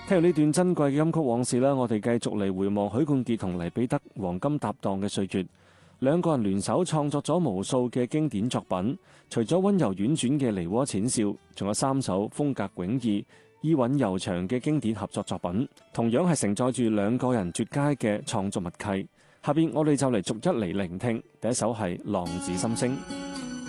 聽完呢段珍貴嘅音曲往事啦，我哋繼續嚟回望許冠傑同黎彼得黃金搭檔嘅歲月。兩個人聯手創作咗無數嘅經典作品，除咗溫柔婉轉嘅《梨渦淺笑》，仲有3首風格迥異、意韻悠長嘅經典合作作品，同樣係承載住兩個人絕佳嘅創作默契。下邊我哋就嚟逐一嚟聆聽，第一首係《浪子心聲》。